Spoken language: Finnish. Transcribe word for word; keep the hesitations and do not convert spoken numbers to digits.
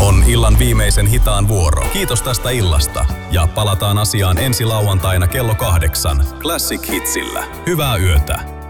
on illan viimeisen hitaan vuoro. Kiitos tästä illasta ja palataan asiaan ensi lauantaina kello kahdeksan Classic Hitsillä. Hyvää yötä.